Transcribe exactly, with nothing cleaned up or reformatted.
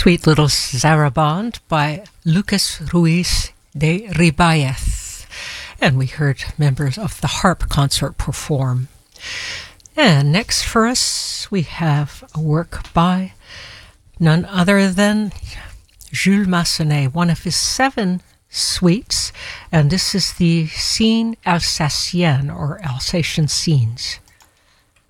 Sweet Little Zaraband by Lucas Ruiz de Ribaez. And we heard members of the harp concert perform. And next for us, we have a work by none other than Jules Massenet, one of his seven suites, and this is the Scene Alsacienne, or Alsatian Scenes.